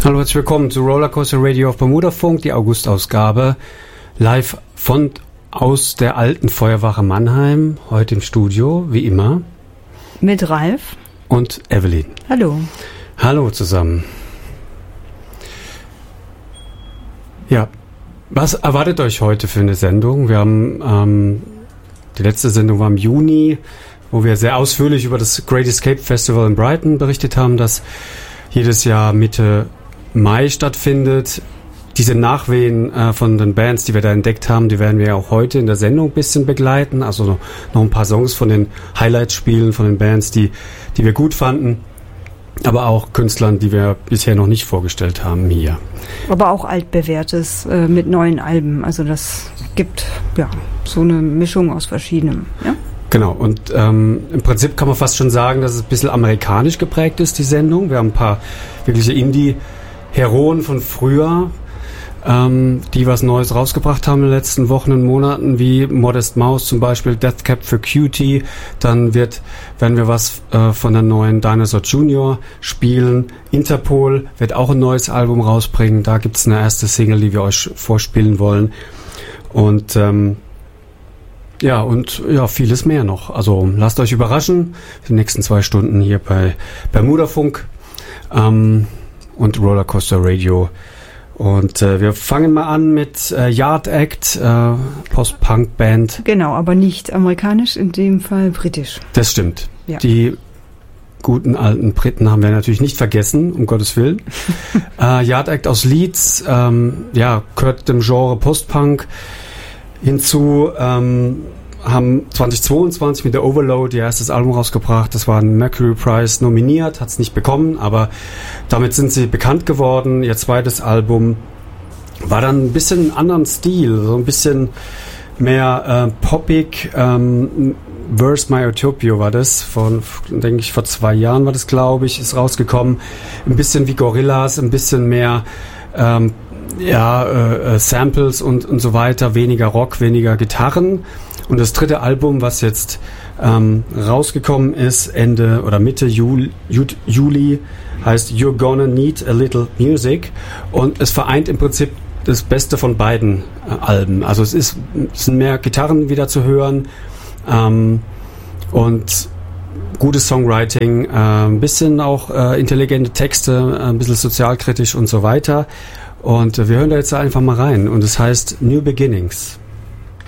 Hallo, herzlich willkommen zu Rollercoaster Radio auf Bermudafunk, die August-Ausgabe, live aus der alten Feuerwache Mannheim, heute im Studio, wie immer. Mit Ralf. Und Evelyn. Hallo. Hallo zusammen. Ja, was erwartet euch heute für eine Sendung? Wir haben, die letzte Sendung war im Juni, wo wir sehr ausführlich über das Great Escape Festival in Brighton berichtet haben, das jedes Jahr Mitte Mai stattfindet. Diese Nachwehen von den Bands, die wir da entdeckt haben, die werden wir auch heute in der Sendung ein bisschen begleiten. Also noch ein paar Songs von den Highlights spielen, von den Bands, die wir gut fanden. Aber auch Künstlern, die wir bisher noch nicht vorgestellt haben hier. Aber auch altbewährtes mit neuen Alben. Also das gibt ja so eine Mischung aus verschiedenem. Ja? Genau, und im Prinzip kann man fast schon sagen, dass es ein bisschen amerikanisch geprägt ist, die Sendung. Wir haben ein paar wirkliche Indie-Heroen von früher, die was Neues rausgebracht haben in den letzten Wochen und Monaten, wie Modest Mouse zum Beispiel, Death Cab for Cutie. Dann werden wir was von der neuen Dinosaur Jr. spielen. Interpol wird auch ein neues Album rausbringen. Da gibt es eine erste Single, die wir euch vorspielen wollen. Und vieles mehr noch. Also lasst euch überraschen. Die nächsten 2 Stunden hier bei Bermudafunk und Rollercoaster Radio. Und wir fangen mal an mit Yard Act, Post-Punk-Band. Genau, aber nicht amerikanisch, in dem Fall britisch. Das stimmt. Ja. Die guten alten Briten haben wir natürlich nicht vergessen, um Gottes Willen. Yard Act aus Leeds, gehört dem Genre Post-Punk hinzu, haben 2022 mit der Overload ihr erstes Album rausgebracht. Das war ein Mercury Prize nominiert, hat es nicht bekommen, aber damit sind sie bekannt geworden. Ihr zweites Album war dann ein bisschen einen anderen Stil, so ein bisschen mehr poppig. Where's My Utopia war das, denke ich, vor 2 Jahren war das, glaube ich, ist rausgekommen. Ein bisschen wie Gorillaz, ein bisschen mehr Samples und so weiter, weniger Rock, weniger Gitarren. Und das dritte Album, was jetzt rausgekommen ist, Ende oder Mitte Juli, heißt You're Gonna Need a Little Music. Und es vereint im Prinzip das Beste von beiden Alben. Also es sind mehr Gitarren wieder zu hören und gutes Songwriting, ein bisschen auch intelligente Texte, ein bisschen sozialkritisch und so weiter. Und wir hören da jetzt einfach mal rein. Und es heißt New Beginnings.